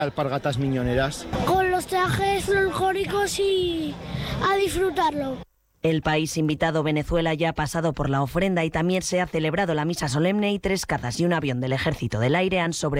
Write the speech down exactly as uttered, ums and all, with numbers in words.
Alpargatas miñoneras. Con los trajes folclóricos y a disfrutarlo. El país invitado, Venezuela, ya ha pasado por la ofrenda y también se ha celebrado la misa solemne y tres cazas y un avión del Ejército del Aire han sobre